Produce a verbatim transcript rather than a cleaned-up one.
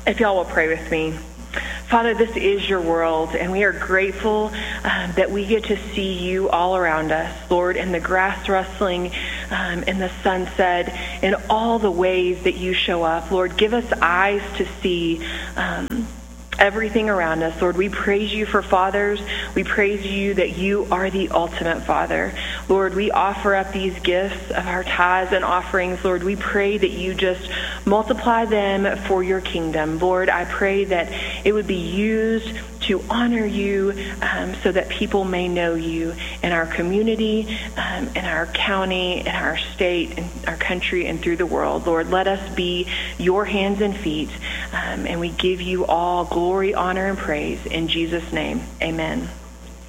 If y'all will pray with me. Father, this is your world, and we are grateful um, that we get to see you all around us, Lord, in the grass rustling, um, in the sunset, in all the ways that you show up. Lord, give us eyes to see um, everything around us. Lord, we praise you for fathers. We praise you that you are the ultimate father. Lord, we offer up these gifts of our tithes and offerings. Lord, we pray that you just multiply them for your kingdom. Lord, I pray that it would be used to honor you um, so that people may know you in our community, um, in our county, in our state, in our country, and through the world. Lord, let us be your hands and feet, um, and we give you all glory, honor, and praise. In Jesus' name, amen.